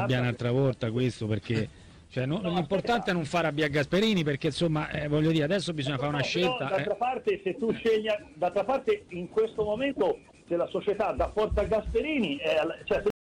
arrabbiare un'altra volta questo, perché cioè, l'importante è non fare arrabbiare Gasperini, perché insomma voglio dire, adesso bisogna fare una scelta. D'altra parte, se tu scegli, d'altra parte in questo momento se la società dà forza a Gasperini, cioè